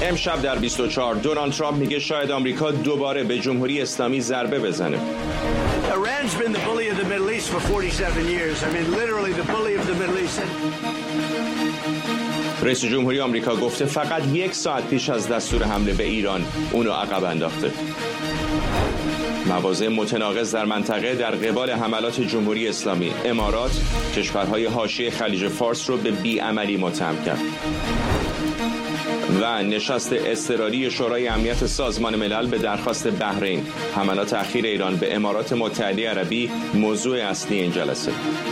امشب در 24 دونالد ترامپ میگه شاید آمریکا دوباره به جمهوری اسلامی ضربه بزنه. Iran's been the bully of the Middle East for 47 years. I mean literally the bully of the Middle East. رئیس جمهوری آمریکا گفته فقط 1 ساعت پیش از دستور حمله به ایران اونو عقب انداخته. مواضع متناقض در منطقه در قبال حملات جمهوری اسلامی. امارات کشورهای حاشیه خلیج فارس رو به بیعملی متهم کرد. و نشست اضطراری شورای امنیت سازمان ملل به درخواست بحرین. حملات اخیر ایران به امارات متحده عربی موضوع اصلی این جلسه.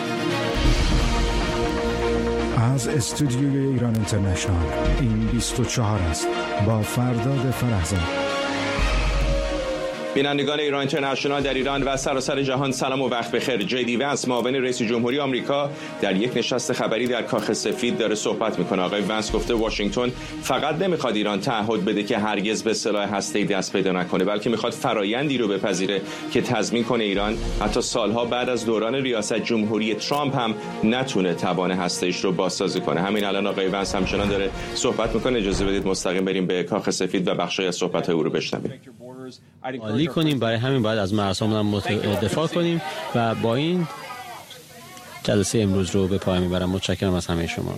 از استودیوی ایران اینترنشنال این 24 است با فرداد فرهزاد. بینندگان ایران اینترنشنال در ایران و سراسر جهان سلام و وقت بخیر. جی وانس معاون رئیس جمهوری آمریکا در یک نشست خبری در کاخ سفید داره صحبت میکنه. آقای وانس گفته واشنگتن فقط نمیخواد ایران تعهد بده که هرگز به سلاح هسته‌ای دست پیدا نکنه، بلکه میخواد فرایندی رو بپذیره که تضمین کنه ایران حتی سالها بعد از دوران ریاست جمهوری ترامپ هم نتونه توان هسته‌ایش رو بازسازی کنه. همین الان آقای وانس همچنان داره صحبت میکنه. اجازه بدید مستقیم بریم به کاخ سفید و بخشی از صحبت‌های او رو بشنویم. عالی کنیم، برای همین باید از مرزهامون دفاع کنیم و با این جلسه امروز رو به پایان میبرم. متشکرم از همه شما.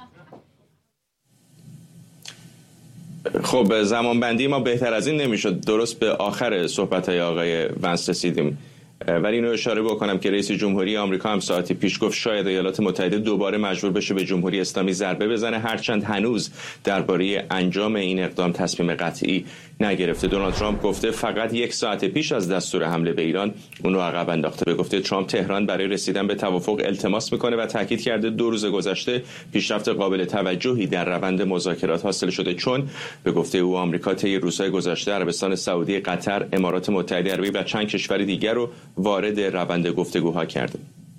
خب زمان بندی ما بهتر از این نمیشد. درست به آخر صحبت‌های آقای وانس رسیدیم، ولی اینو اشاره بکنم که رئیس جمهوری آمریکا هم ساعتی پیش گفت شاید ایالات متحده دوباره مجبور بشه به جمهوری اسلامی ضربه بزنه، هرچند هنوز درباره انجام این اقدام تصمیم قطعی نگرفته. دونالد ترامپ گفته فقط 1 ساعت پیش از دستور حمله به ایران اونو عقب انداخته. به گفته ترامپ تهران برای رسیدن به توافق التماس میکنه و تاکید کرده 2 روز گذشته پیشرفت قابل توجهی در روند مذاکرات حاصل شده، چون به گفته او آمریکا طی روزهای گذشته عربستان سعودی، قطر، امارات متحده عربی و چند کشور دیگر رو وارد روند گفتگوها کرده.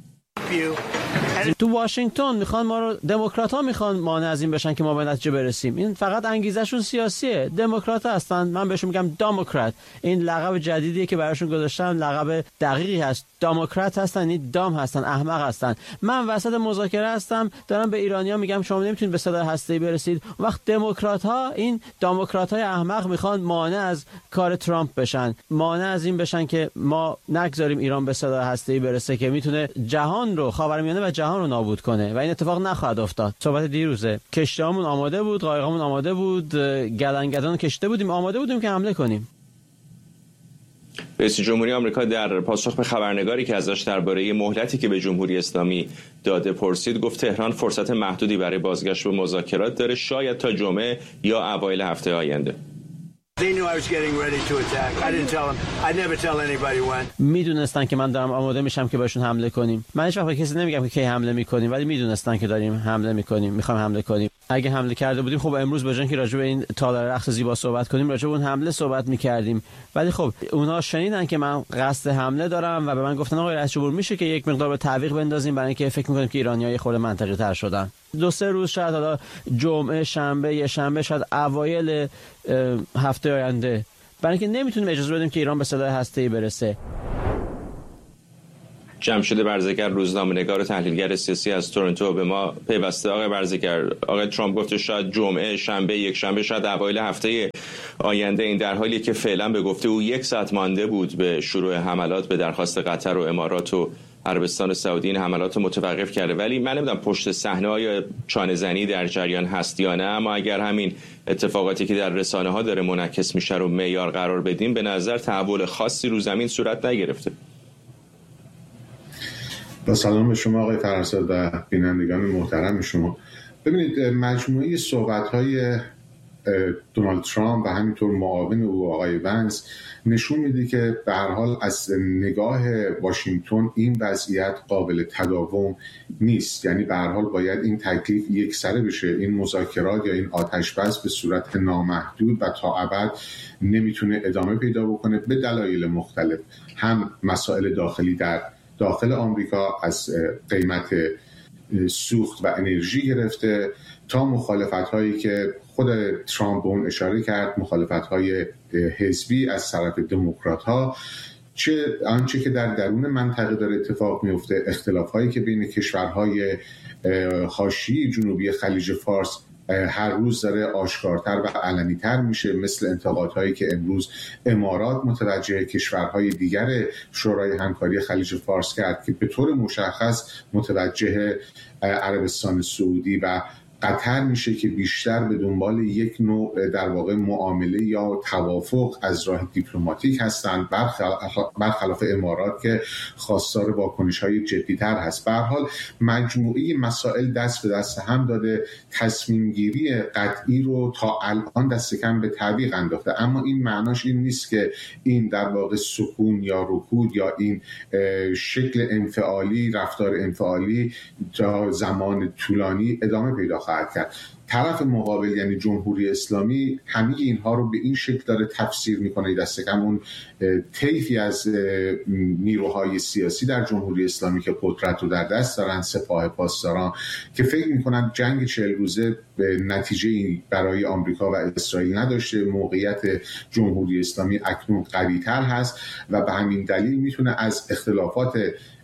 تو واشنگتن میخوان ما رو، دموکرات‌ها میخوان مانع از این بشن که ما به نتیجه برسیم. این فقط انگیزشون سیاسیه. دموکرات هستن، من بهشون میگم دموکرات. این لقب جدیدیه که براشون گذاشتم، لقب دقیقی هست. دموکرات هستن، این دام هستن، احمق هستن. من وسط مذاکره هستم، دارم به ایرانی‌ها میگم شما نمیتونید به سلاح هسته‌ای برسید. وقت دموکرات‌ها، این دموکرات‌های احمق میخوان مانع از کار ترامپ بشن، مانع از این بشن که ما نگذاریم ایران به سلاح هسته‌ای برسه که میتونه جهان رو، خاورمیانه و جهان رو نابود کنه و این اتفاق نخواهد افتاد. صحبت دیروزه، کشتی‌هامون آماده بود، قایق‌هامون آماده بود، گلنگدان کشته بودیم، آماده بودیم که حمله کنیم. رئیس جمهوری آمریکا در پاسخ به خبرنگاری که ازش درباره مهلتی که به جمهوری اسلامی داده پرسید، گفت تهران فرصت محدودی برای بازگشت به مذاکرات داره، شاید تا جمعه یا اوایل هفته آینده. میدونستن که من دارم آماده میشم که بهشون حمله کنیم. من هیچ وقت به کسی نمیگم که کی حمله میکنیم، ولی میدونستن که داریم حمله میکنیم، میخوایم حمله کنیم. اگه حمله کرده بودیم خب امروز به جای اینکه راجع به این تالار رقص زیبا صحبت کنیم، راجع به اون حمله صحبت میکردیم. ولی خب اونها شنیدن که من قصد حمله دارم و به من گفتن آقای رئیس جمهور میشه که یک مقدار به تعویق بندازیم، برای اینکه فکر میکنیم که ایرانی‌ها یه خورده منطقی تر شدن. 2-3 روز شاید، حالا جمعه، شنبه، یه شنبه، شاید اوایل هفته آینده، برای اینکه نمیتونیم اجازه بدیم که ایران به سلاح هسته‌ای برسه. جمشید برزگر، روزنامه‌نگار و تحلیلگر سیاسی از تورنتو به ما پیوسته. آقای برزگر، آقای ترامپ گفته شاید جمعه، شنبه، یک شنبه، شاید اوایل هفته آینده. این در حالی که فعلا به گفته او 1 ساعت مانده بود به شروع حملات به درخواست قطر و امارات و عربستان سعودی این حملات متوقف کرده. ولی من نمیدونم پشت صحنه یا چانه زنی در جریان هست یا نه، اما اگر همین اتفاقاتی که در رسانه ها داره منعکس میشه رو معیار قرار بدیم، به نظر تحول خاصی رو زمین صورت نگرفته. با سلام به شما آقای فرهزاد و بینندگان محترم شما. ببینید، مجموعه صحبت‌های دونالد ترامپ و همینطور معاون او آقای وانس نشون میده که به هر حال از نگاه واشنگتن این وضعیت قابل تداوم نیست. یعنی به هر حال باید این تکلیف یکسره بشه. این مذاکرات یا این آتش بس به صورت نامحدود و تا ابد نمیتونه ادامه پیدا بکنه به دلایل مختلف. هم مسائل داخلی در داخل آمریکا، از قیمت سوخت و انرژی گرفته تا مخالفت‌هایی که خود ترامپ اون اشاره کرد، مخالفت‌های حزبی از طرف دموکرات‌ها، چه آنچه که در درون منطقه داره اتفاق میفته، اختلاف‌هایی که بین کشورهای حاشیه جنوبی خلیج فارس هر روز داره آشکارتر و علنی‌تر میشه، مثل انتقادهایی که امروز امارات متوجه کشورهای دیگر شورای همکاری خلیج فارس کرد که به طور مشخص متوجه عربستان سعودی و قطر میشه که بیشتر به دنبال یک نوع در واقع معامله یا توافق از راه دیپلماتیک هستند، برخلاف امارات که خواستار واکنش‌های جدی‌تر هست. به هر حال مجموعه مسائل دست به دست هم داده، تصمیم گیری قطعی رو تا الان دست کم به تعویق انداخته، اما این معناش این نیست که این در واقع سکون یا رکود یا این شکل انفعالی، رفتار انفعالی تا زمان طولانی ادامه پیدا خواهد کرد. طرف مقابل یعنی جمهوری اسلامی همه اینها رو به این شکل داره تفسیر میکنه، دست کم اون طیفی از نیروهای سیاسی در جمهوری اسلامی که قدرت رو در دست دارن، سپاه پاسداران، که فکر میکنن جنگ 40 روزه نتیجه برای آمریکا و اسرائیل نداشته، موقعیت جمهوری اسلامی اکنون قوی‌تر هست و به همین دلیل میتونه از اختلافات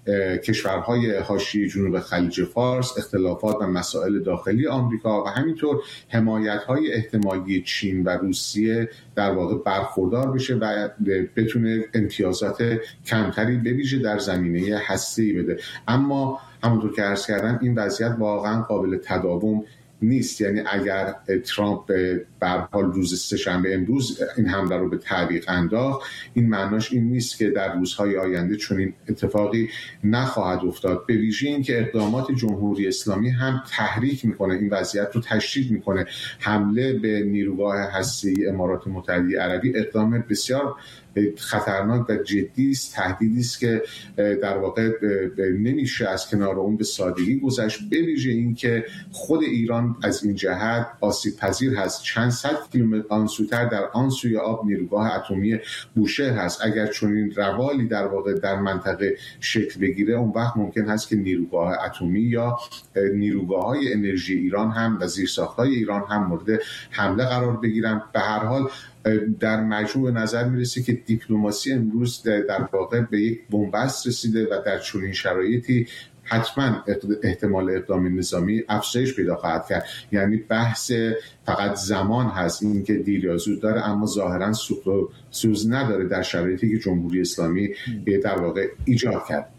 کشورهای حاشیه جنوب خلیج فارس، اختلافات و مسائل داخلی آمریکا و همینطور حمایت‌های احتمالی چین و روسیه در واقع برخوردار بشه و بتونه امتیازات کمتری به ویژه در زمینه هسته‌ای بده. اما همونطور که عرض کردم این وضعیت واقعا قابل تداوم نیست. یعنی اگر ترامپ به هر حال روز سه‌شنبه امروز این حمله رو به تعویق انداخت، این معناش این نیست که در روزهای آینده چنین اتفاقی نخواهد افتاد. به ویژه این که اقدامات جمهوری اسلامی هم تحریک میکنه، این وضعیت رو تشدید میکنه. حمله به نیروگاه هسته‌ای امارات متحده عربی اقدام بسیار خطرناک و جدی است، تهدیدی است که در واقع نمیشه از کنار اون به سادگی گذشت. به ویژه این که خود ایران از این جهت آسیب پذیر هست. چند صد کیلومتر آنسوتر در آن سوی آب نیروگاه اتمی بوشهر هست. اگر چنین روالی در واقع در منطقه شکل بگیره، اون وقت ممکن هست که نیروگاه اتمی یا نیروگاه‌های انرژی ایران هم و زیرساخت‌های ایران هم مورد حمله قرار بگیرن. به هر حال در مجموع نظر میرسه که دیپلماسی امروز در واقع به یک بنبست رسیده و در چنین شرایطی حتما احتمال اقدام نظامی افزایش پیدا خواهد کرد. یعنی بحث فقط زمان هست، این که دیر یا زود داره، اما ظاهرا سوز نداره در شرایطی که جمهوری اسلامی در واقع ایجاد کرد.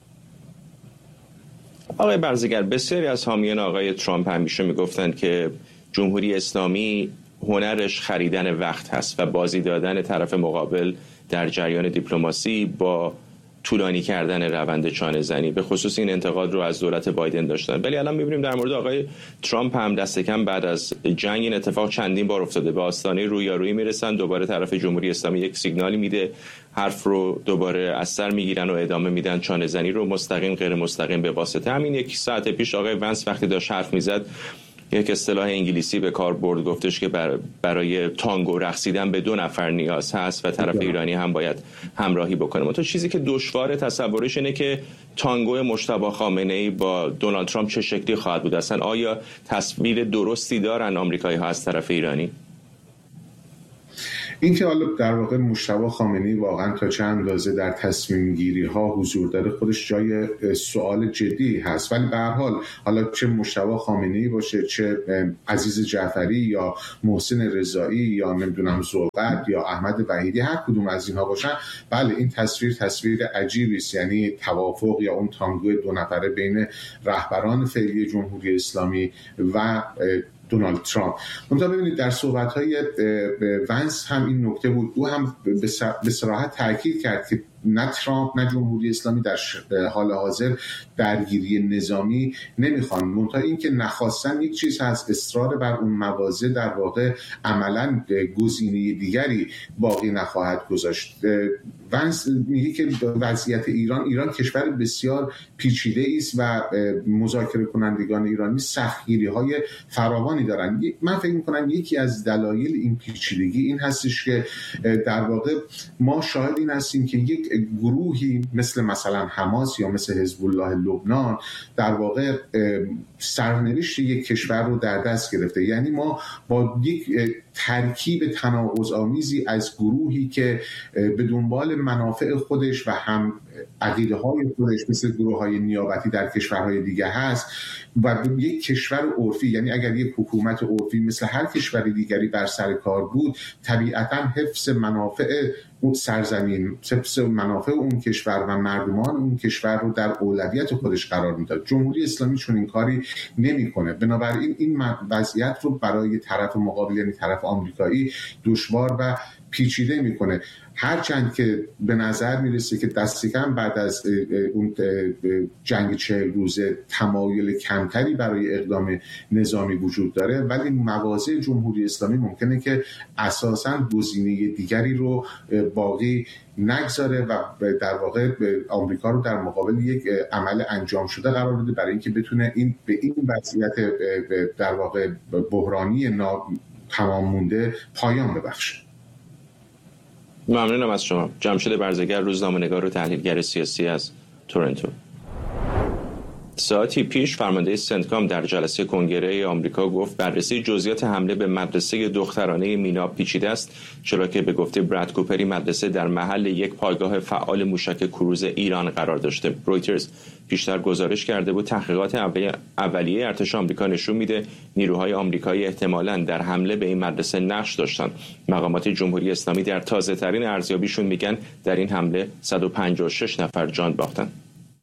آقای برزگر، بسیاری از حامیان آقای ترامپ همیشه میگفتند که جمهوری اسلامی هنرش خریدن وقت هست و بازی دادن طرف مقابل در جریان دیپلماسی با طولانی کردن روند چانه زنی. به خصوص این انتقاد رو از دولت بایدن داشتن، ولی الان می‌بینیم در مورد آقای ترامپ هم دست کم بعد از جنگ این اتفاق چندین بار افتاده. به آستانه رویارویی میرسن، دوباره طرف جمهوری اسلامی یک سیگنالی میده، حرف رو دوباره از سر میگیرن و ادامه میدن چانه زنی رو، مستقیم غیر مستقیم. به واسطه همین یک ساعت پیش آقای ونس وقتی داشت حرف میزد یک اصطلاح انگلیسی به کار برد، گفتش که برای تانگو رقصیدن به 2 نفر نیاز هست و طرف ایرانی هم باید همراهی بکنه. تو چیزی که دشوار تصورش اینه که تانگو مجتبی خامنه‌ای با دونالد ترامپ چه شکلی خواهد بود. اصلا آیا تصویر درستی دارن آمریکایی‌ها از طرف ایرانی؟ این که حالا در واقع مجتبی خامنه‌ای واقعا تا چه اندازه در تصمیم گیری ها حضور داره خودش جای سوال جدی هست، ولی به هر حال حالا چه مجتبی خامنه‌ای باشه، چه عزیز جعفری یا محسن رضایی یا نمیدونم زلقت یا احمد وحیدی، هر کدوم از اینها باشن، بله این تصویر عجیبی است. یعنی توافق یا اون تانگو 2 نفره بین رهبران فعلی جمهوری اسلامی و دونالد ترامپ. منتها ببینید در صحبت‌های ونس هم این نکته بود، او هم به صراحت تاکید کرد که نه ترامپ نه جمهوری اسلامی در حال حاضر درگیری نظامی نمیخوان. منتها این که نخواستن یک چیز هست، اصرار بر اون مواضع در واقع عملاً گزینه دیگری باقی نخواهد گذاشت. ونس میگه که وضعیت ایران کشور بسیار پیچیده است و مذاکره کنندگان ایرانی سختگیری‌های فراوانی دارند. من فکر می‌کنم یکی از دلایل این پیچیدگی این هستش که در واقع ما شاهد این هستیم که یک گروهی مثلا حماس یا مثل حزب الله لبنان در واقع سرنوشت یک کشور رو در دست گرفته. یعنی ما با یک ترکیب تناقض‌آمیزی از گروهی که به دنبال منافع خودش و هم عقیده‌های خودش مثل گروه‌های نیابتی در کشورهای دیگه هست و یک کشور عرفی، یعنی اگر یک حکومت عرفی مثل هر کشور دیگری بر سر کار بود، طبیعتاً حفظ منافع اون سرزمین، حفظ منافع اون کشور و مردمان اون کشور رو در اولویت خودش قرار میداد. جمهوری اسلامی چون این کاری نمیکنه، بنابراین این وضعیت رو برای طرف مقابل یعنی طرف آمریکایی دشوار و پیچیده میکنه. هرچند که به نظر میرسه که دست کم بعد از اون جنگ 40 روزه تمایل کمتری برای اقدام نظامی وجود داره، ولی مواضع جمهوری اسلامی ممکنه که اساساً گزینه دیگری رو باقی نگذاره و در واقع آمریکا رو در مقابل یک عمل انجام شده قرار بده برای اینکه بتونه به این وضعیت در واقع بحرانی تمام مونده پایان ببخشه. ممنونم از شما. جمشید برزگر، روزنامه‌نگار و تحلیلگر سیاسی از تورنتو. ساعتی پیش فرمانده سنتکام در جلسه کنگره آمریکا گفت بررسی جزئیات حمله به مدرسه دخترانه مینا پیچیده است، چرا که به گفته براد کوپری مدرسه در محل یک پایگاه فعال موشک کروز ایران قرار داشته. رویترز پیشتر گزارش کرده بود تحقیقات اولیه ارتش آمریکا نشون میده نیروهای آمریکایی احتمالاً در حمله به این مدرسه نقش داشتند. مقامات جمهوری اسلامی در تازه‌ترین ارزیابیشون میگن در این حمله 156 نفر جان باختند.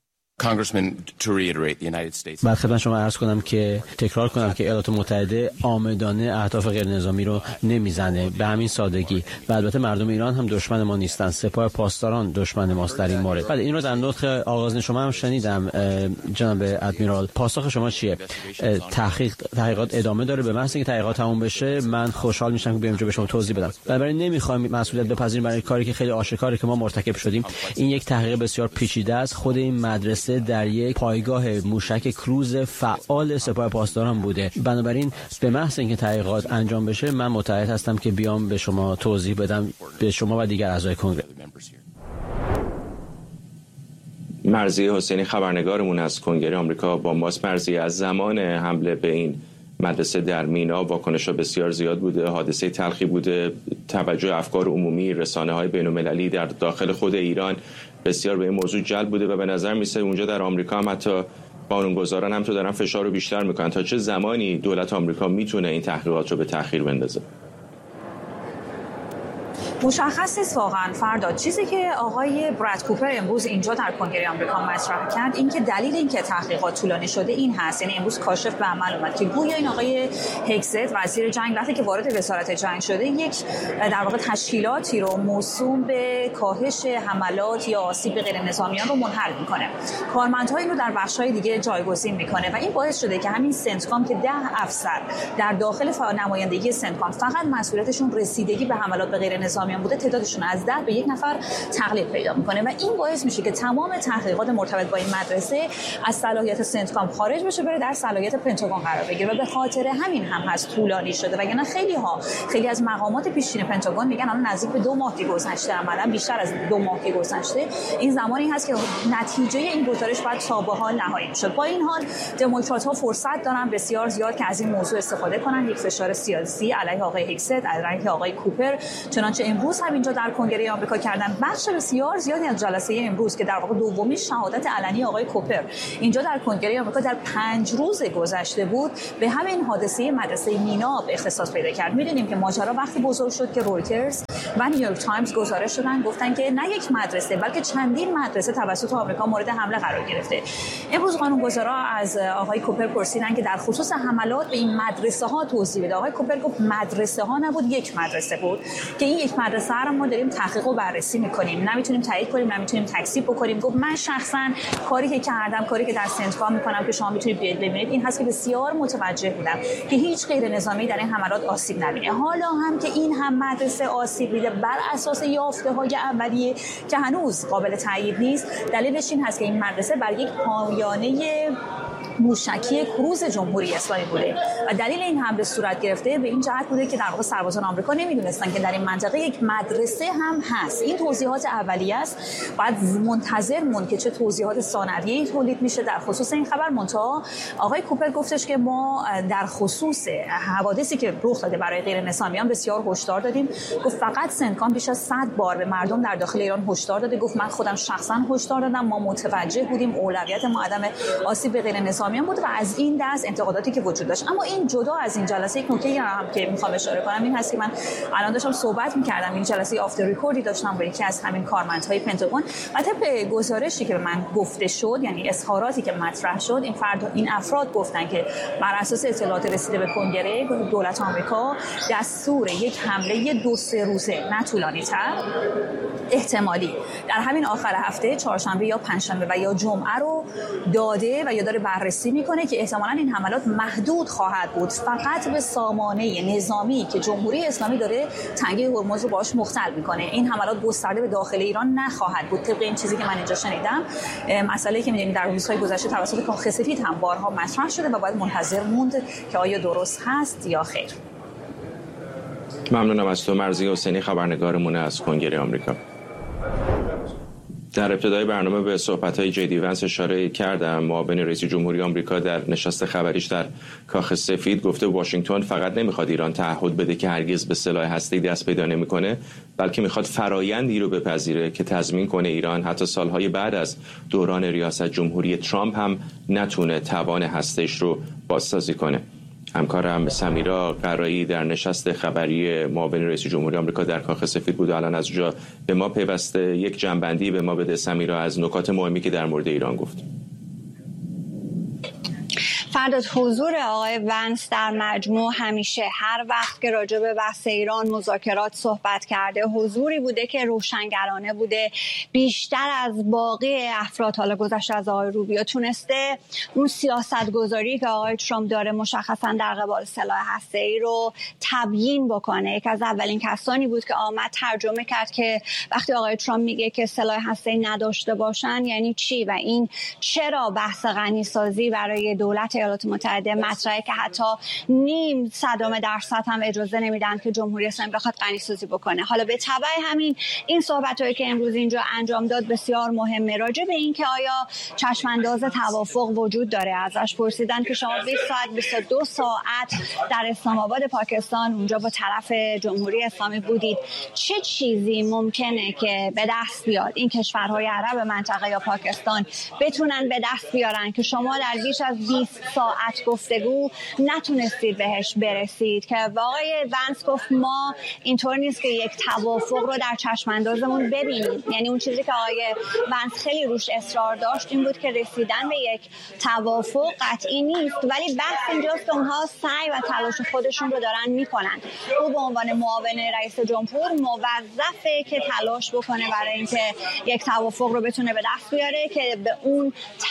بعد خدمت شما عرض کنم که تکرار کنم که ایالات متحده عامدانه اهداف غیر نظامی رو نمیزنه به همین سادگی. و البته مردم ایران هم دشمن ما نیستن، سپاه پاسداران دشمن ماست در این مورد. بعد این رو در نطق آغازین شما هم شنیدم جناب ادمیرال. پاسخ شما چیه؟ تحقیقات ادامه داره؟ به محض اینکه تحقیقات تموم بشه من خوشحال میشم که بیام اینجا به شما توضیح بدم. بنابراین نمیخوایم مسئولیت بپذیریم برای کاری که خیلی آشکاره که ما مرتکب شدیم. این یک تحقیق بسیار پیچیده است. خود این مدرسه در یک پایگاه موشک کروز فعال سپاه پاسداران بوده. بنابراین به محض اینکه تحقیقات انجام بشه من متعهد هستم که بیام به شما توضیح بدم، به شما و دیگر اعضای کنگره. مرضیه حسینی خبرنگارمون از کنگره آمریکا با ماست. مرضیه، از زمان حمله به این مدرسه در مینا واکنش‌ها بسیار زیاد بوده، حادثه تلخی بوده، توجه افکار عمومی، رسانه‌های بین‌المللی در داخل خود ایران بسیار به این موضوع جلب بوده و به نظر میسه اونجا در آمریکا هم حتی قانونگذاران هم تو دارن فشار رو بیشتر میکنن. تا چه زمانی دولت آمریکا میتونه این تحقیقات رو به تأخیر بندازه؟ مشخص نیست واقعا فردا. چیزی که آقای براد کوپر امروز اینجا در کنگره آمریکا مطرح کرد این که دلیل اینکه تحقیقات طولانی شده این هست، یعنی امروز کاشف به عمل اومد که گویا این آقای هگزت وزیر جنگ وقتی که وارد وزارت جنگ شده یک در واقع تشکیلاتی رو موسوم به کاهش حملات یا آسیب به غیر نظامیان رو منحل میکنه. کارمندها این رو در بخش‌های دیگه جایگزین میکنه و این باعث شده که همین سنتکام که 10 افسر در داخل نمایندگی سنتکام فقط مسئولیتشون رسیدگی به حملات به غیر نظامیان بوده، تعدادشون از 10 به 1 نفر تقلیل پیدا میکنه و این باعث میشه که تمام تحقیقات مرتبط با این مدرسه از صلاحیت سنتکام خارج بشه، بره در صلاحیت پنتاگون قرار بگیره و به خاطر همین هم هست طولانی شده. وگرنه خیلی از مقامات پیشین پنتاگون میگن الان نزدیک به 2 ماه گذشته، عملاً بیشتر از 2 ماه گذشته، این زمانی هست که نتیجه این گزارش باید تا به حال نهایی بشه. با این حال دموکرات‌ها فرصت دارن بسیار زیاد که از این موضوع استفاده کنن، یک فشار سیاسی علیه آقای هگزت، علیه آقای کوپر، چنانچه امروز هم اینجا در کنگره آمریکا کردن. بخش بسیار زیادی از جلسه امروز که در واقع دومین شهادت علنی آقای کوپر اینجا در کنگره آمریکا در 5 روز گذشته بود به همین حادثه مدرسه مینا اختصاص پیدا کرد. می‌دونیم که ماجرا وقتی بزرگ شد که رویترز و نیویورک تایمز گزارش دادن، گفتن که نه یک مدرسه بلکه چندین مدرسه توسط آمریکا مورد حمله قرار گرفته. امروز قانونگذارا از آقای کوپر پرسیدن که در خصوص حملات به این مدرسه‌ها توضیح بده. آقای کوپر گفت مدرسه‌ها نبود، یک مدرسه بود که این یک مدرسه رو ما داریم تحقیق و بررسی می‌کنیم، نمی‌تونیم تایید کنیم، نمی‌تونیم تکذیب بکنیم. گفت من شخصاً کاری که کردم، کاری که در سنتکام می‌کنم که شما می‌تونید ببینید این هست که بسیار متوجه بودم که هیچ غیر نظامی در این حملات آسیب نبینه. حالا هم که این هم مدرسه آسیب دیده بر اساس یافته‌های اولیه که هنوز قابل تایید نیست، دلیلش این هست که این مدرسه بر یک پایانه موشکی کروز جمهوری اسلامی بوده و دلیل این حمله صورت گرفته به این جهت بوده که در واقع سربازان آمریکا نمیدونستن که در این منطقه یک مدرسه هم هست. این توضیحات اولیه است، بعد منتظر مون که چه توضیحات ثانویه‌ای تولید میشه در خصوص این خبر. منتها آقای کوپر گفتش که ما در خصوص حوادثی که رخ داده برای غیر نظامیان بسیار هشدار دادیم. گفت فقط سنتکام بیش از 100 بار به مردم در داخل ایران هشدار داده. گفت من خودم شخصا هشدار دادم، ما متوجه بودیم، اولویت ما عدم آسیب به غیر نظامیان بود و از این دست انتقاداتی که وجود داشت. اما این جدا از این جلسه یک نکته هم که میخوام اشاره کنم این هست که من الان داشتم صحبت میکردم، این جلسه آفتر ریکوردی داشتم با یکی از همین کارمندهای پنتاگون و طبق گزارشی که به من گفته شد، یعنی اظهاراتی که مطرح شد، این افراد گفتن که بر اساس اطلاعات رسیده به کنگره دولت آمریکا دستور یک حمله 2-3 روزه نه طولانی‌تر احتمالی در همین آخر هفته چهارشنبه یا پنجشنبه و یا جمعه رو داده و یا داره بررسی میکنه که احتمالاً این حملات محدود خواهد بود فقط به سامانه نظامی که جمهوری اسلامی داره تنگه هرمز رو باهاش مختل میکنه. این حملات گسترده به داخل ایران نخواهد بود طبق این چیزی که من اینجا شنیدم. مسئله‌ای که می‌دونیم در روزهای گذشته توسط کاخ سفید هم بارها مطرح شده و باید منتظر موند که آیا درست هست یا خیر. ممنونم از تو مرضیه حسینی، خبرنگارمون از کنگره آمریکا. در ابتدای برنامه به صحبت‌های جی ونس اشاره کردم. معاون رئیس جمهوری آمریکا در نشست خبریش در کاخ سفید گفته واشنگتن فقط نمیخواد ایران تعهد بده که هرگز به سلاح هسته‌ای دست پیدا نمی‌کنه، بلکه میخواد فرایندی رو بپذیره که تضمین کنه ایران حتی سالهای بعد از دوران ریاست جمهوری ترامپ هم نتونه توان هسته‌ایش رو بازسازی کنه. همکارم سمیرا قرایی در نشست خبری معاون رئیس جمهوری آمریکا در کاخ سفید بود و الان از اونجا به ما پیوسته. یک جنبندی به ما بده سمیرا از نکات مهمی که در مورد ایران گفت. فرداد، حضور آقای ونس در مجموع همیشه هر وقت که راجع به بحث ایران مذاکرات صحبت کرده حضوری بوده که روشنگرانه بوده. بیشتر از باقی افراد حالا گذشته از آقای روبیو تونسته اون سیاست گذاری که آقای ترامپ داره مشخصا در قبال سلاح هسته‌ای رو تبیین بکنه. یک از اولین کسانی بود که آمد ترجمه کرد که وقتی آقای ترامپ میگه که سلاح هسته‌ای نداشته باشن یعنی چی و این چرا بحث غنیسازی برای دولت ایالات متحده مطرحه که حتی 0.0% هم اجازه نمیدن که جمهوری اسلامی بخواد غنیسازی بکنه. حالا به تبع همین این صحبتایی که امروز اینجا انجام داد بسیار مهمه. راجع به این که آیا چشمانداز توافق وجود داره ازش پرسیدن که شما 20 ساعت 22 ساعت در اسلام آباد پاکستان اونجا با طرف جمهوری اسلامی بودید، چه چیزی ممکنه که به دست بیاد این کشورهای عرب منطقه یا پاکستان بتونن به دست بیارن که شما در بیش از 20 ساعت گفتگو نتونستید بهش برسید؟ که آقای ونس گفت ما اینطور نیست که یک توافق رو در چشم اندازمون ببینیم. یعنی اون چیزی که آقای ونس خیلی روش اصرار داشت این بود که رسیدن به یک توافق قطعی نیست، ولی بحث اینجاست که اونها سعی و تلاش خودشون رو دارن میکنن. او به عنوان معاون رئیس جمهور موظفه که تلاش بکنه برای اینکه یک توافق رو بتونه به دست بیاره که به اون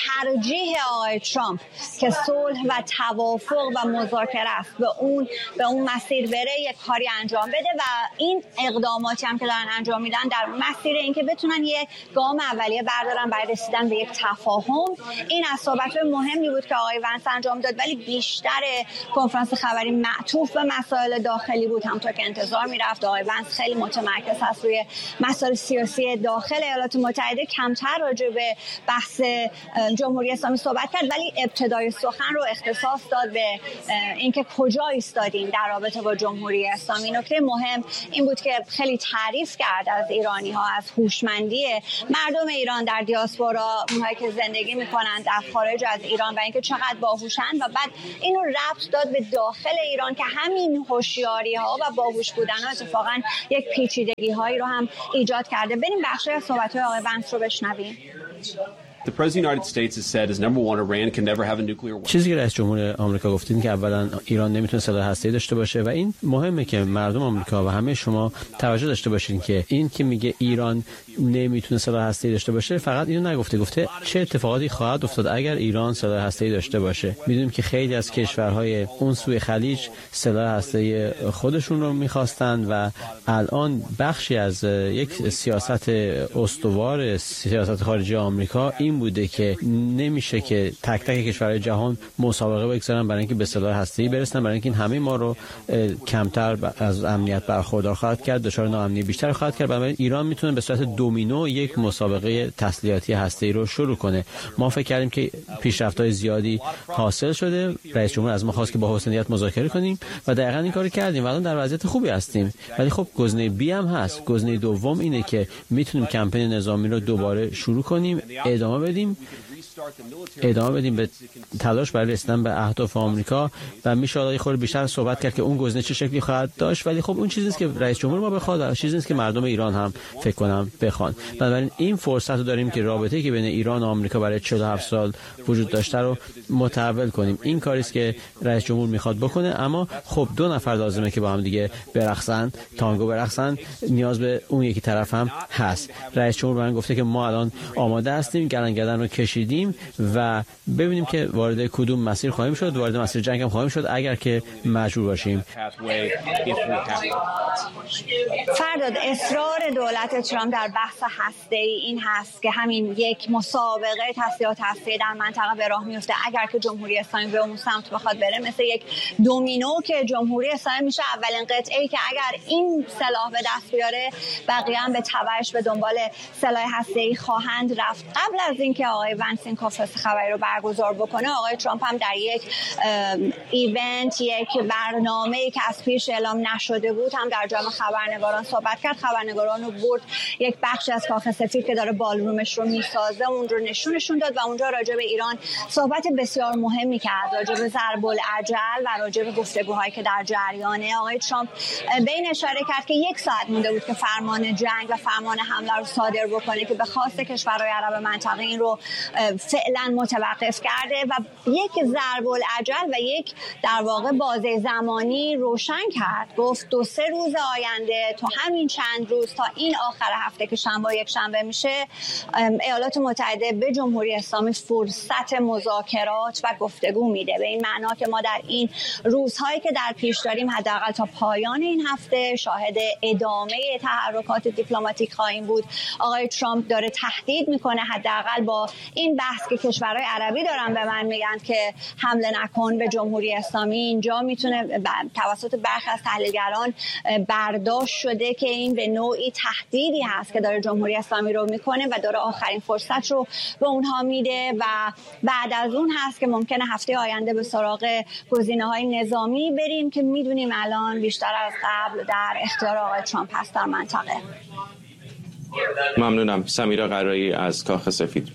ترجیح آقای ترامپ که صلح و توافق و مذاکره است به اون مسیر بره یک کاری انجام بده و این اقداماتی هم که دارن انجام میدن در مسیر اینکه بتونن یک گام اولیه بردارن برای رسیدن به یک تفاهم. این از صحبت‌های مهمی بود که آقای ونس انجام داد، ولی بیشتر کنفرانس خبری معطوف به مسائل داخلی بود. همونطور که انتظار میرفت آقای ونس خیلی متمرکز هست روی مسائل سیاسی داخل ایالات متحده، کمتر راجع به بحث جمهوری اسلامی صحبت کرد، ولی ابتدای سخن رو اختصاص داد به اینکه کجا ایستادیم در رابطه با جمهوری اسلامی. نکته مهم این بود که خیلی تعریف کرد از ایرانی‌ها، از هوشمندی مردم ایران در دیاسپورا، اونهایی که زندگی می‌کنند در خارج از ایران و اینکه چقدر باهوشن و بعد اینو ربط داد به داخل ایران که همین هوشیاری‌ها و باهوش بودن‌ها اتفاقاً یک پیچیدگی‌هایی رو هم ایجاد کرده. بریم بخشی از صحبت‌های آقای ونس رو بشنویم. The President of the United States has said is number one, Iran can never have a nuclear weapon. چیزی که رئیس جمهور آمریکا گفتین که اولا ایران نمیتونه سلاح هسته‌ای داشته باشه و این مهمه که مردم آمریکا و همه شما توجه داشته باشین که این که میگه ایران نمیتونه سلاح هسته‌ای داشته باشه فقط اینو نگفته، گفته چه اتفاقاتی خواهد افتاد اگر ایران سلاح هسته‌ای داشته باشه. میدونیم که خیلی از کشورهای اون سوی خلیج سلاح هسته‌ای خودشون رو میخواستن و الان بخشی از یک سیاست استوار سیاست خارجی آمریکا این این بوده که نمیشه که تک تک کشورهای جهان مسابقه بگذارن برای اینکه به سلاح هسته‌ای برسن، برای اینکه این همه ما رو کمتر از امنیت برخوردار خواهد کرد، دچار ناامنی بیشتر خواهد کرد. برای ایران میتونه به صورت دومینو یک مسابقه تسلیحاتی هسته‌ای رو شروع کنه. ما فکر کردیم که پیشرفت‌های زیادی حاصل شده، رئیس جمهور از ما خواست که با حسن نیت مذاکره کنیم و دقیقاً این کارو کردیم و الان در وضعیت خوبی هستیم. ولی خب گزینه بی هم هست. گزینه دوم اینه که میتونیم کمپین نظامی رو دوباره شروع کنیم، ادامه بدیم به تلاش برای رسیدن به اهداف آمریکا و میشه حالا خورده بیشتر صحبت کرد که اون گزینه چه شکلی خواهد داشت. ولی خب اون چیزی نیست که رئیس جمهور ما بخواد و چیزی نیست که مردم ایران هم فکر کنم بخوان. بنابراین این فرصت رو داریم که رابطه‌ای که بین ایران و آمریکا برای 47 سال وجود داشته رو متحول کنیم. این کاری است که رئیس جمهور میخواد بکنه، اما خب دو نفر لازمه که با هم دیگه برقصن، تانگو برقصن. نیاز به اون یکی طرف هم هست. رئیس جمهور من گفته که ما الان آماده هستیم، گردن رو کشیدیم و ببینیم که وارد کدوم مسیر خواهیم شد. وارد مسیر جنگ هم خواهیم شد اگر که مجبور باشیم. فرداد، اصرار دولت ترامپ در بحث هسته‌ای این هست که همین یک مسابقه تسلیحات هسته‌ای در منطقه به راه میفته اگر که جمهوری اسلامی به اون سمت بخواد بره، مثل یک دومینو که جمهوری اسلامی میشه اولین قطعه‌ای که اگر این سلاح به دست بیاره بقیه هم به تبعش به دنبال سلاح هسته‌ای خواهند رفت. قبل از اینکه آقای ونس این کنفرانس خبری رو برگزار بکنه، آقای ترامپ هم در یک ایونت، یک برنامه‌ای که از پیش اعلام نشده بود هم در جمع خبرنگاران صحبت کرد. خبرنگاران رو برد یک بخشی از کاخ سفید که داره بالرومش رو میسازه اون رو نشونشون داد و اونجا راجع به ایران صحبت بسیار مهمی کرد، راجع به ضرب العجل و راجع به گفتگوهایی که در جریانه. آقای ترامپ به این اشاره کرد که 1 ساعت مونده بود که فرمان جنگ و فرمان حمله رو صادر بکنه که به خواست کشورهای عرب منطقه این رو فعلا متوقف کرده و یک ضرب العجل و یک در واقع بازه زمانی روشن کرد. گفت 2-3 روز آینده، تو همین چند روز تا این آخر هفته که شنبه یک شنبه میشه، ایالات متحده به جمهوری اسلامی فرصت مذاکرات و گفتگو میده. به این معنا که ما در این روزهایی که در پیش داریم حداقل تا پایان این هفته شاهد ادامه تحرکات دیپلماتیک خواهیم بود. آقای ترامپ داره تهدید میکنه حداقل با این بحث که کشورهای عربی دارن به من میگن که حمله نکن به جمهوری اسلامی. اینجا میتونه توسط برخی از تحلیلگران برداشت شده که این به نوعی تهدیدی هست که داره جمهوری اسلامی رو میکنه و داره آخرین فرصت رو به اونها میده و بعد از اون هست که ممکنه هفته آینده به سراغ گزینه‌های نظامی بریم که میدونیم الان بیشتر از قبل در اختیار آقای ترامپ هست در منطقه. ممنونم. سمیرا قرایی از کاخ سفید.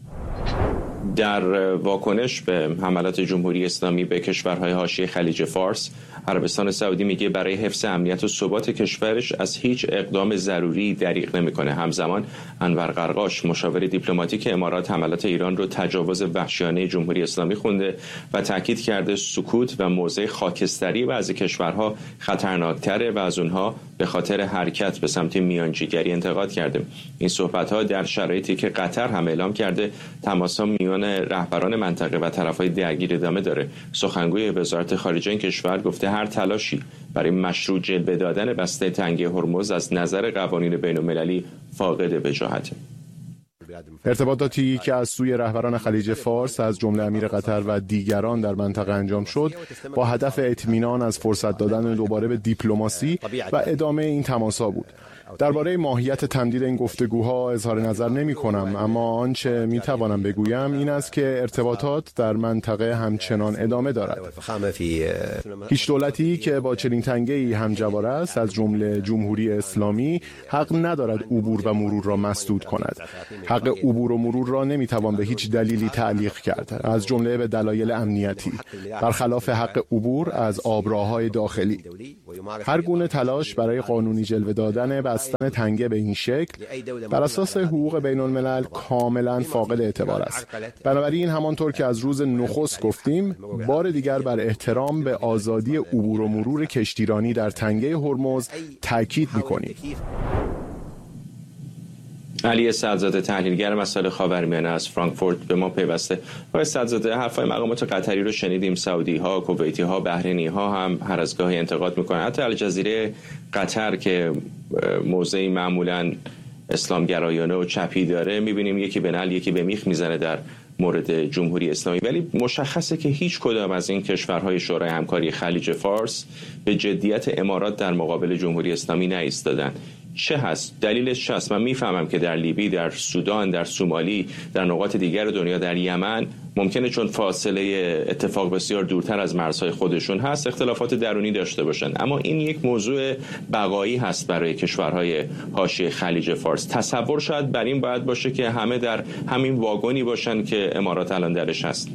در واکنش به حملات جمهوری اسلامی به کشورهای حاشیه خلیج فارس، عربستان سعودی میگه برای حفظ امنیت و ثبات کشورش از هیچ اقدام ضروری دریغ نمیکنه. همزمان انور قرقاش، مشاور دیپلماتیک امارات، حملات ایران رو تجاوز وحشیانه جمهوری اسلامی خونده و تاکید کرده سکوت و موضع خاکستری بعضی کشورها خطرناکتره و از اونها به خاطر حرکت به سمت میانجیگری انتقاد کرده. این صحبت‌ها در شرایطی که قطر هم اعلام کرده تماس‌ها میان رهبران منطقه و طرف‌های درگیر ادامه داره. سخنگوی وزارت خارجه این کشور گفته هر تلاشی برای مشروع جلوه دادن بسته تنگه هرمز از نظر قوانین بین‌المللی فاقد وجاهته. ارتباطاتی که از سوی رهبران خلیج فارس از جمله امیر قطر و دیگران در منطقه انجام شد با هدف اطمینان از فرصت دادن دوباره به دیپلماسی و ادامه این تماس‌ها بود. درباره ماهیت تمدید این گفتگوها اظهار نظر نمی کنم، اما آنچه می توانم بگویم این است که ارتباطات در منطقه همچنان ادامه دارد. هیچ دولتی که با چنین تنگه‌ای همجوار است از جمله جمهوری اسلامی حق ندارد عبور و مرور را مسدود کند. حق عبور و مرور را نمی توان به هیچ دلیلی تعلیق کرد، از جمله به دلایل امنیتی، برخلاف حق عبور از آبراه‌های داخلی. هر گونه تلاش برای قانونی جلوه دادن بستن تنگه به این شکل بر اساس حقوق بین الملل کاملا فاقد اعتبار است. بنابراین همانطور که از روز نخست گفتیم، بار دیگر بر احترام به آزادی عبور و مرور کشتیرانی در تنگه هرمز تاکید می‌کنیم. علی سعدزاده، تحلیلگر مسائل خاورمیانه از فرانکفورت به ما پیوسته. آقای سعدزاده، حرفای مقامات قطری رو شنیدیم. سعودی‌ها، کویتی‌ها، بحرینی‌ها هم هر از گاهی انتقاد می‌کنن. حتی الجزیره قطر که موضعی معمولاً اسلامگرایانه و چپی داره، میبینیم یکی به نعل یکی به میخ میزنه در مورد جمهوری اسلامی. ولی مشخصه که هیچ کدام از این کشورهای شورای همکاری خلیج فارس به جدیت امارات در مقابل جمهوری اسلامی نایستادن. چه هست؟ دلیلش چه هست؟ من میفهمم که در لیبی، در سودان، در سومالی، در نقاط دیگر دنیا، در یمن ممکنه چون فاصله اتفاق بسیار دورتر از مرزهای خودشون هست اختلافات درونی داشته باشن، اما این یک موضوع بقایی هست برای کشورهای حاشیه خلیج فارس. تصور شاید بر این باید باشه که همه در همین واگونی باشن که امارات الان درش هست.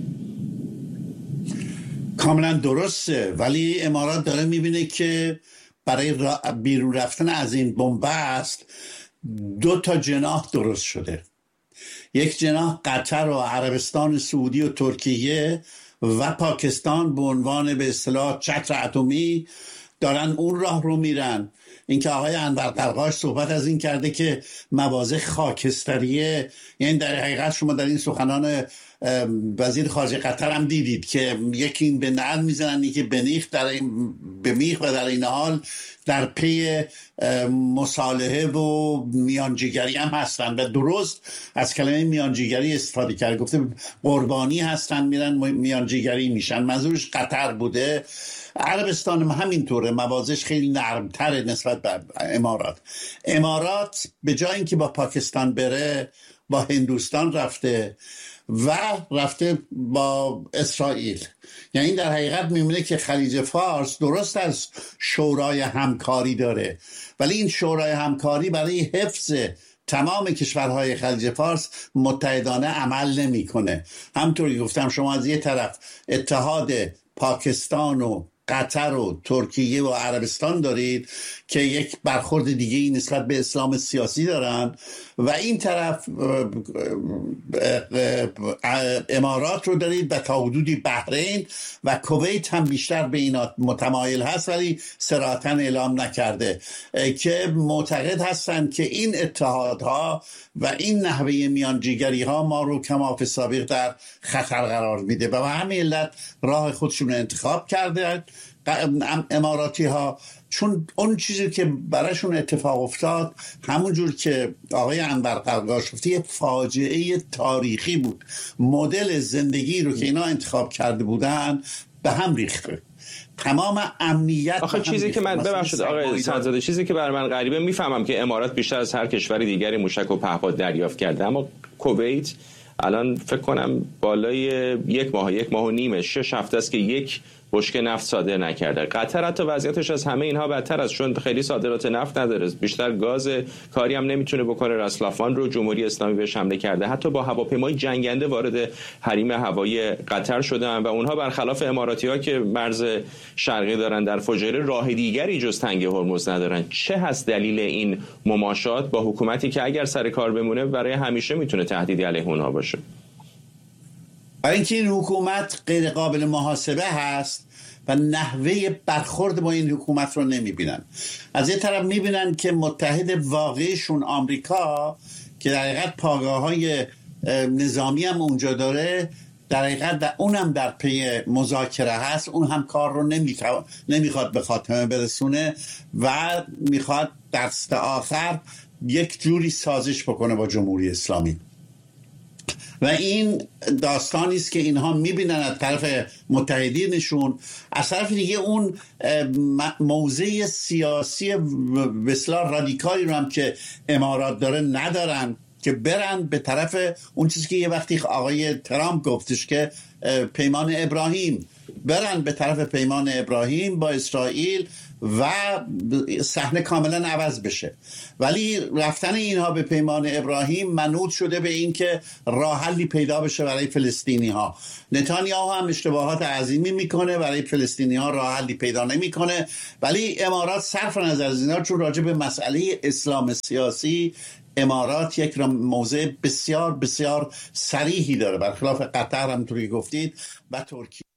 کاملا درسته، ولی امارات داره میبینه که برای بیرون رفتن از این بنبست 2 جناح درست شده. یک جناح قطر و عربستان سعودی و ترکیه و پاکستان به عنوان به اصطلاح چتر اتمی دارن اون راه رو میرن. اینکه آقای انور قرقاش صحبت از این کرده که مواضع خاکستریه، یعنی در حقیقت شما در این سخنان وزیر خارجه قطر هم دیدید که یکی به نعل میزنن، یکی به میخ و در این حال در پی مصالحه و میانجیگری هم هستن و درست از کلمه میانجیگری استفاده کرد، گفته قربانی هستن میرن میانجیگری میشن، منظورش قطر بوده. عربستان هم همینطوره، موازش خیلی نرمتره نسبت به امارات به جای اینکه با پاکستان بره با هندوستان رفته و رفته با اسرائیل. یعنی در حقیقت میمونه که خلیج فارس درست از شورای همکاری داره، ولی این شورای همکاری برای حفظ تمام کشورهای خلیج فارس متحدانه عمل نمیکنه. همطوری گفتم شما از یه طرف اتحاد پاکستان و قطر و ترکیه و عربستان دارید که یک برخورد دیگه نسبت به اسلام سیاسی دارن و این طرف امارات رو دارید و تا حدودی بحرین و کویت هم بیشتر به اینا متمایل هست ولی صراحتاً اعلام نکرده، که معتقد هستن که این اتحادها و این نحوه میانجیگری ها ما رو کما فی السابق در خطر قرار میده و به همین علت راه خودشون رو انتخاب کرده اماراتی ها، چون اون چیزی که براشون اتفاق افتاد همونجور که آقای انور قرقاش گفت یه فاجعه تاریخی بود. مدل زندگی رو که اینا انتخاب کرده بودن به هم ریخته، تمام امنیت. آخه چیزی که من ببخشید آقای سنزاده، چیزی که برای من غریبه، میفهمم که امارات بیشتر از هر کشور دیگری موشک و پهپاد دریافت کرده، اما کویت الان فکر کنم بالای یک ماه و نیمه 6 هفته است که یک بشکه نفت صادر نکرده. قطر حتی وضعیتش از همه اینها بدتر است، چون خیلی صادرات نفت نداره، بیشتر گاز، کاری هم نمیتونه بکنه. رسلافان رو جمهوری اسلامی بهش حمله کرده، حتی با هواپیمای جنگنده وارد حریم هوایی قطر شدن و اونها برخلاف اماراتی‌ها که مرز شرقی دارن در فجایع راه دیگری جز تنگه هرمز ندارن. چه هست دلیل این مماشات با حکومتی که اگر سر کار بمونه برای همیشه میتونه تهدیدی علیه اونها باشه؟ برای اینکه این حکومت غیر قابل محاسبه هست و نحوه برخورد با این حکومت رو نمیبینن. از یه طرف میبینن که متحد واقعیشون آمریکا که در حقیقت پایگاه‌های نظامی هم اونجا داره، در حقیقت اونم در پی مذاکره هست، اون هم کار رو نمیخواد به خاتمه برسونه و میخواد دست آخر یک جوری سازش بکنه با جمهوری اسلامی. و این داستانی است که اینها میبینن از طرف متحدینشون، از طرف دیگه اون موضع سیاسی بسیار رادیکالی رو هم که امارات داره ندارن که برن به طرف اون چیزی که یه وقتی آقای ترامپ گفتش که پیمان ابراهیم، برن به طرف پیمان ابراهیم با اسرائیل و صحنه کاملا عوض بشه. ولی رفتن اینها به پیمان ابراهیم منوط شده به این که راه حلی پیدا بشه برای فلسطینی ها. نتانیاهو هم اشتباهات عظیمی میکنه، برای فلسطینی ها راه حلی پیدا نمیکنه، ولی امارات صرف نظر از اینا چون راجع به مسئله اسلام سیاسی امارات یک موضع بسیار بسیار صریحی داره، برخلاف قطر همونطوری گفتید و ترکیه.